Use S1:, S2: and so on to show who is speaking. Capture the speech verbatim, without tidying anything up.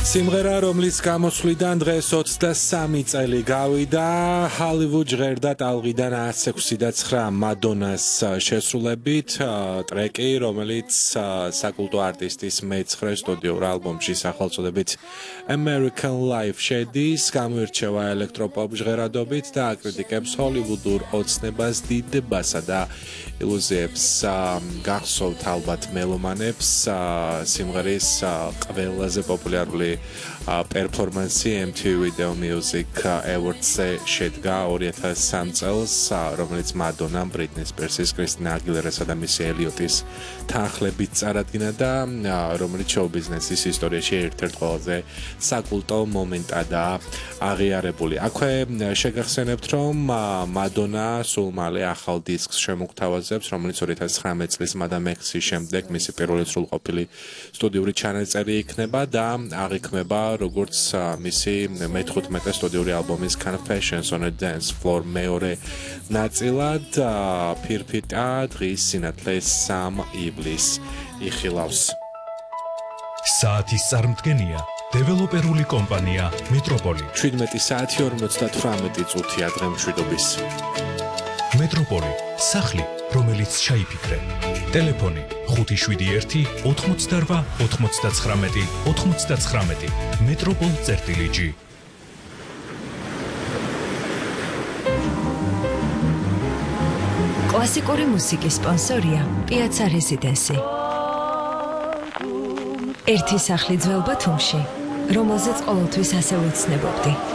S1: სიმღერა, რომლის გამოსვლიდან დღეს ოცდასამი წელი გავიდა, ჰოლივუდ ჟღერდა ტალღიდან ათს ექვსი და ცხრა მადონას შესრულებით, ტრეკი, რომელიც საკულტო არტისტის მეცხრე სტუდიურ ალბომში სახელწოდებით American Life შედის, გამოირჩევა ელექტროპოპ ჟღერადობით და აკრიტიკებს ჰოლივუდურ ოცნებას, დიდებასა და ილუზიებს. გახსოვთ ალბათ მელომანებს სიმღერის ყველაზე პოპულარული პერფორმანსი M T V Video Music Awards-ზე შედგა ორი ათას სამი წელს, რომელიც მადონამ, ბრიტნი სპირსის, კრისტინა აგილერასა და მისი ელიოტის თანხლებით წარადგინა და რომელიც შოუ-ბიზნესის ისტორიაში ერთ-ერთ ყველაზე საკულტო მომენტადაა აღიარებული. აქვე შეგახსენებთ, რომ მადონა სულ მალე ახალ დისკს შემოგთავაზებს, რომელიც ორი ათას ცხრამეტ წლის Madame X-ის შემდეგ მისი პირველი სრულყოფილი სტუდიური ჩანაწერი იქნება და აღიქმება როგორც მისი მეთხუთმეტე სტუდიური ალბომის Confessions on a Dance Floor მეორე ნაწილად. ფირფიტა დღის სინათლეს სამ ივლისს იხილავს.
S2: საათის წარმდგენია დეველოპერული კომპანია მეტროპოლი.
S1: შვიდმეტი საათი ორმოცდათვრამეტი წუთია დღემშვიდობის.
S2: მეტროპოლი, სახლი, რომელიც ჩაიფიქრე. ტელეფონი ხუთი შვიდი ერთი ოთხმოცდარვა ოთხმოცდაცხრამეტი ოთხმოცდაცხრამეტი. მეტროპოლ წერტილი ჯი.
S3: კლასიკური მუსიკის სპონსორია პიაცა რეზიდენსი. ერთი სახლი ძველ ბათუმში, რომელზეც ყოველთვის ასე ვეცნებობდი.